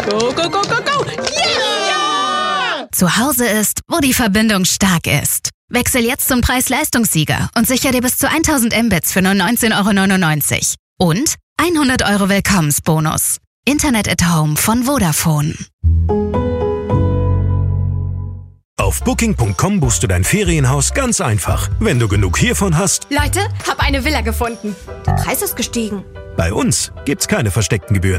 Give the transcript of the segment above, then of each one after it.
Go, go, go, go, go! Yeah! Zu Hause ist, wo die Verbindung stark ist. Wechsel jetzt zum Preis-Leistungssieger und sicher dir bis zu 1000 Mbits für nur 19,99 €. Und 100 € Willkommensbonus. Internet at Home von Vodafone. Auf Booking.com buchst du dein Ferienhaus ganz einfach. Wenn du genug hiervon hast... Leute, hab eine Villa gefunden. Der Preis ist gestiegen. Bei uns gibt's keine versteckten Gebühren.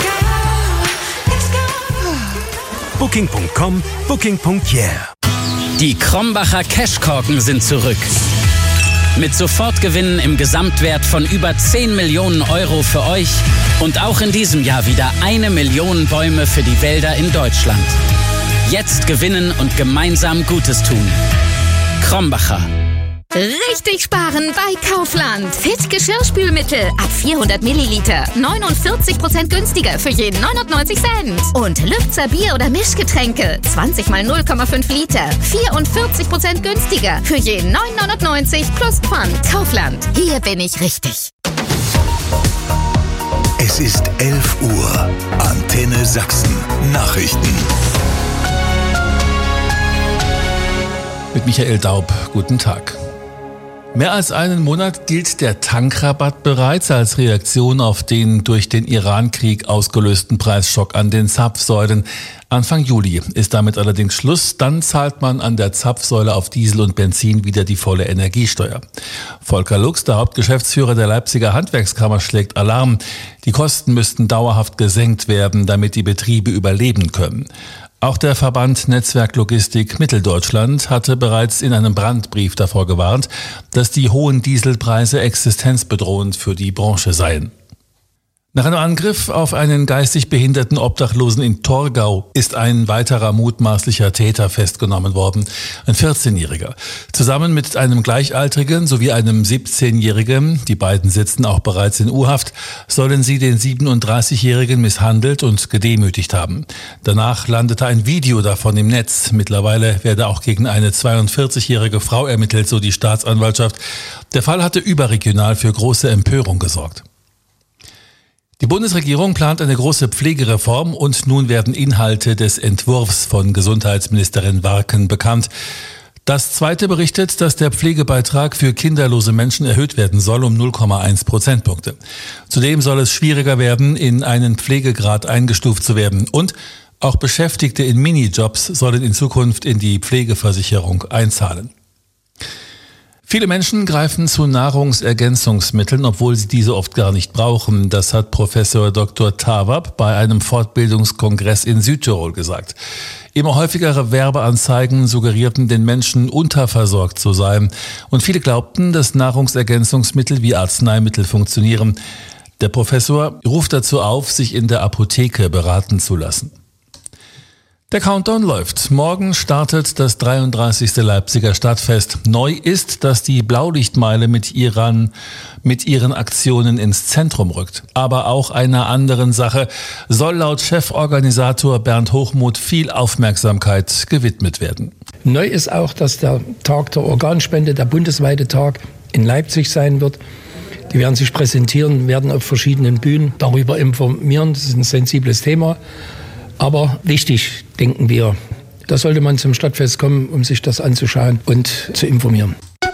Booking.com, Booking.yeah. Die Krombacher Cashkorken sind zurück. Mit Sofortgewinnen im Gesamtwert von über 10 Millionen € für euch und auch in diesem Jahr wieder 1 Million Bäume für die Wälder in Deutschland. Jetzt gewinnen und gemeinsam Gutes tun. Krombacher. Richtig sparen bei Kaufland. Fit Geschirrspülmittel ab 400 Milliliter. 49% günstiger für jeden 99 Cent. Und Lübzer Bier- oder Mischgetränke. 20 mal 0,5 Liter. 44% günstiger für jeden 9,99 plus Pfand. Kaufland. Hier bin ich richtig. Es ist 11 Uhr. Antenne Sachsen. Nachrichten. Mit Michael Daub. Guten Tag. Mehr als einen Monat gilt der Tankrabatt bereits als Reaktion auf den durch den Iran-Krieg ausgelösten Preisschock an den Zapfsäulen. Anfang Juli ist damit allerdings Schluss. Dann zahlt man an der Zapfsäule auf Diesel und Benzin wieder die volle Energiesteuer. Volker Lux, der Hauptgeschäftsführer der Leipziger Handwerkskammer, schlägt Alarm. Die Kosten müssten dauerhaft gesenkt werden, damit die Betriebe überleben können. Auch der Verband Netzwerk Logistik Mitteldeutschland hatte bereits in einem Brandbrief davor gewarnt, dass die hohen Dieselpreise existenzbedrohend für die Branche seien. Nach einem Angriff auf einen geistig behinderten Obdachlosen in Torgau ist ein weiterer mutmaßlicher Täter festgenommen worden, ein 14-Jähriger. Zusammen mit einem Gleichaltrigen sowie einem 17-Jährigen, die beiden sitzen auch bereits in U-Haft, sollen sie den 37-Jährigen misshandelt und gedemütigt haben. Danach landete ein Video davon im Netz. Mittlerweile werde auch gegen eine 42-jährige Frau ermittelt, so die Staatsanwaltschaft. Der Fall hatte überregional für große Empörung gesorgt. Die Bundesregierung plant eine große Pflegereform und nun werden Inhalte des Entwurfs von Gesundheitsministerin Warken bekannt. Das Zweite berichtet, dass der Pflegebeitrag für kinderlose Menschen erhöht werden soll um 0,1 Prozentpunkte. Zudem soll es schwieriger werden, in einen Pflegegrad eingestuft zu werden. Und auch Beschäftigte in Minijobs sollen in Zukunft in die Pflegeversicherung einzahlen. Viele Menschen greifen zu Nahrungsergänzungsmitteln, obwohl sie diese oft gar nicht brauchen. Das hat Professor Dr. Tawab bei einem Fortbildungskongress in Südtirol gesagt. Immer häufigere Werbeanzeigen suggerierten den Menschen, unterversorgt zu sein. Und viele glaubten, dass Nahrungsergänzungsmittel wie Arzneimittel funktionieren. Der Professor ruft dazu auf, sich in der Apotheke beraten zu lassen. Der Countdown läuft. Morgen startet das 33. Leipziger Stadtfest. Neu ist, dass die Blaulichtmeile mit ihren Aktionen ins Zentrum rückt. Aber auch einer anderen Sache soll laut Cheforganisator Bernd Hochmuth viel Aufmerksamkeit gewidmet werden. Neu ist auch, dass der Tag der Organspende, der bundesweite Tag, in Leipzig sein wird. Die werden sich präsentieren, werden auf verschiedenen Bühnen darüber informieren. Das ist ein sensibles Thema. Aber wichtig, denken wir. Da sollte man zum Stadtfest kommen, um sich das anzuschauen und zu informieren.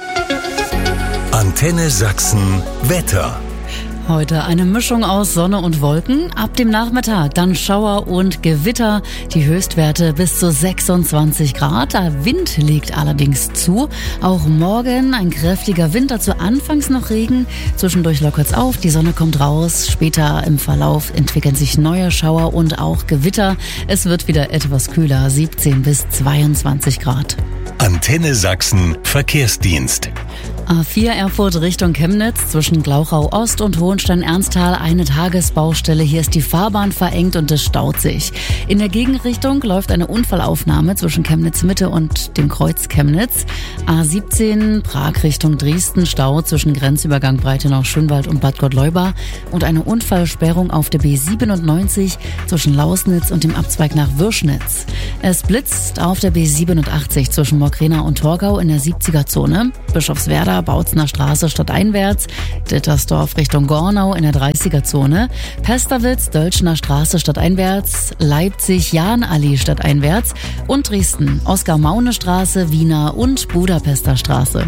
Antenne Sachsen Wetter. Heute eine Mischung aus Sonne und Wolken. Ab dem Nachmittag dann Schauer und Gewitter. Die Höchstwerte bis zu 26 Grad. Der Wind legt allerdings zu. Auch morgen ein kräftiger Wind, dazu anfangs noch Regen. Zwischendurch lockert's auf, die Sonne kommt raus. Später im Verlauf entwickeln sich neue Schauer und auch Gewitter. Es wird wieder etwas kühler, 17 bis 22 Grad. Antenne Sachsen Verkehrsdienst. A4 Erfurt Richtung Chemnitz zwischen Glauchau Ost und Hohenstein-Ernsthal eine Tagesbaustelle. Hier ist die Fahrbahn verengt und es staut sich. In der Gegenrichtung läuft eine Unfallaufnahme zwischen Chemnitz Mitte und dem Kreuz Chemnitz. A17 Prag Richtung Dresden, Stau zwischen Grenzübergang Breitenau-Schönwald und Bad Gottleuba und eine Unfallsperrung auf der B97 zwischen Lausnitz und dem Abzweig nach Würschnitz. Es blitzt auf der B87 zwischen Mockrena und Torgau in der 70er-Zone. Bischofswerda Wetzlar, Bautzner Straße stadteinwärts, Dittersdorf Richtung Gornau in der 30er-Zone, Pesterwitz, Dölschner Straße stadteinwärts, Leipzig, Jahnallee stadteinwärts und Dresden, Oskar-Maune-Straße, Wiener und Budapester Straße.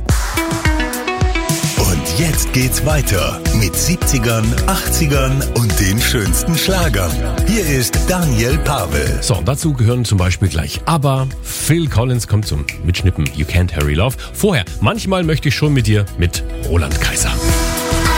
Und jetzt geht's weiter mit 70ern, 80ern und den schönsten Schlagern. Hier ist Daniel Pavel. So, dazu gehören zum Beispiel gleich ABBA. Phil Collins kommt zum Mitschnippen You Can't Hurry Love. Vorher, manchmal möchte ich schon mit dir mit Roland Kaiser.